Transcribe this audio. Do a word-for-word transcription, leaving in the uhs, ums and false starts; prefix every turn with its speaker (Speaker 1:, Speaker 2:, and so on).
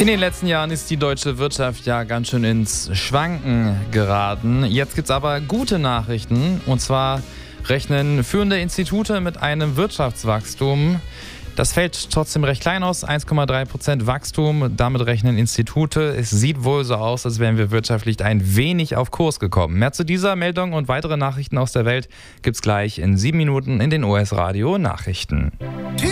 Speaker 1: In den letzten Jahren ist die deutsche Wirtschaft ja ganz schön ins Schwanken geraten. Jetzt gibt es aber gute Nachrichten. Und zwar rechnen führende Institute mit einem Wirtschaftswachstum. Das fällt trotzdem recht klein aus, eins Komma drei Prozent Wachstum. Damit rechnen Institute. Es sieht wohl so aus, als wären wir wirtschaftlich ein wenig auf Kurs gekommen. Mehr zu dieser Meldung und weitere Nachrichten aus der Welt gibt's gleich in sieben Minuten in den O S Radio Nachrichten.